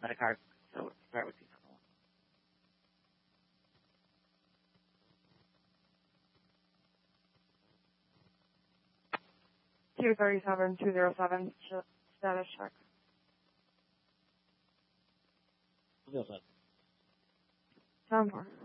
Let a card. So start with 237-207 status check. 207. 7-4.